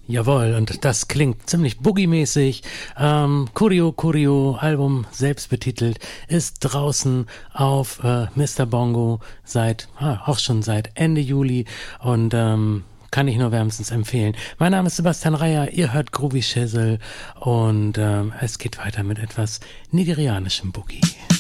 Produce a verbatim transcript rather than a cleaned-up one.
Jawohl, und das klingt ziemlich boogie-mäßig. Ähm, Curio Curio, Album selbst betitelt, ist draußen auf äh, Mister Bongo seit, ah, auch schon seit Ende Juli und ähm, kann ich nur wärmstens empfehlen. Mein Name ist Sebastian Reyer, ihr hört Groovy Shizzle und ähm, es geht weiter mit etwas nigerianischem Boogie.